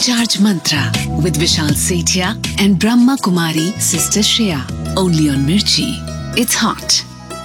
Recharge Mantra with Vishal Sethia and Brahma Kumari Sister Shreya. Only on Mirchi. It's hot.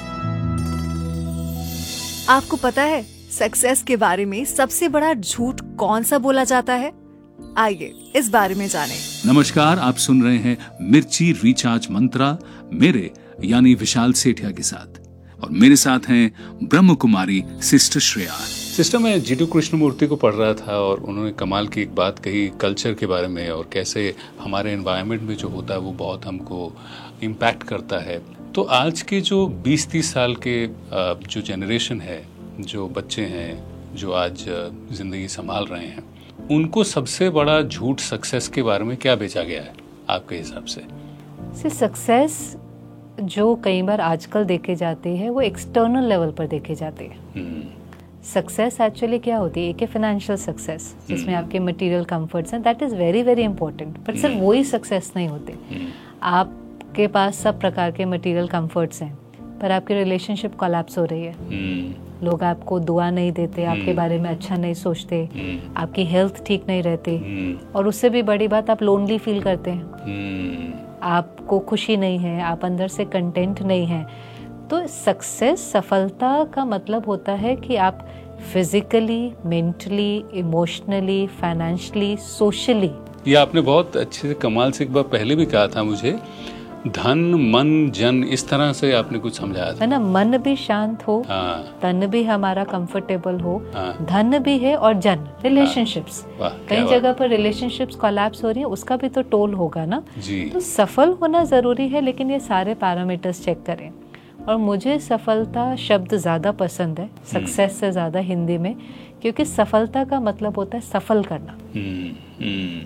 आपको पता है success के बारे में सबसे बड़ा झूठ कौन सा बोला जाता है? आइए इस बारे में जानें। नमस्कार, आप सुन रहे हैं मिर्ची रिचार्ज मंत्रा मेरे यानी विशाल सेठिया के साथ, और मेरे साथ हैं ब्रह्म कुमारी सिस्टर श्रेया। सिस्टर, मैं जीटू कृष्णमूर्ति को पढ़ रहा था और उन्होंने कमाल की एक बात कही कल्चर के बारे में, और कैसे हमारे एनवायरनमेंट में जो होता है वो बहुत हमको इम्पैक्ट करता है। तो आज के जो 20-30 साल के जो जनरेशन है, जो बच्चे हैं जो आज जिंदगी संभाल रहे हैं, उनको सबसे बड़ा झूठ सक्सेस के बारे में क्या बेचा गया है आपके हिसाब से? सक्सेस जो कई बार आजकल देखे जाते हैं वो एक्सटर्नल लेवल पर देखे जाते हैं। सक्सेस एक्चुअली क्या होती है? एक है फाइनेंशियल सक्सेस, जिसमें आपके मटेरियल कंफर्ट्स हैं, that is very very important, but सिर्फ वही सक्सेस नहीं होते। आपके पास सब प्रकार के मटेरियल कंफर्ट्स हैं, पर आपकी रिलेशनशिप कोलैप्स हो रही है, लोग आपको दुआ नहीं देते, आपके बारे में अच्छा नहीं सोचते, आपकी हेल्थ ठीक नहीं रहती, और उससे भी बड़ी बात आप लोनली फील करते हैं, आपको खुशी नहीं है, आप अंदर से कंटेंट नहीं है। तो सक्सेस, सफलता का मतलब होता है कि आप physically, mentally, emotionally, financially, socially. ये आपने बहुत अच्छे से कमाल से एक बार पहले भी कहा था मुझे, धन मन जन, इस तरह से आपने कुछ समझाया था, है ना? मन भी शांत हो, तन भी हमारा कंफर्टेबल हो, धन भी है, और जन रिलेशनशिप्स। कई जगह पर रिलेशनशिप्स कोलैप्स हो रही है, उसका भी तो टोल होगा ना जी। तो सफल होना जरूरी है, लेकिन ये सारे पैरामीटर्स चेक करें। और मुझे सफलता शब्द ज्यादा पसंद है सक्सेस से ज्यादा हिंदी में, क्योंकि सफलता का मतलब होता है सफल करना।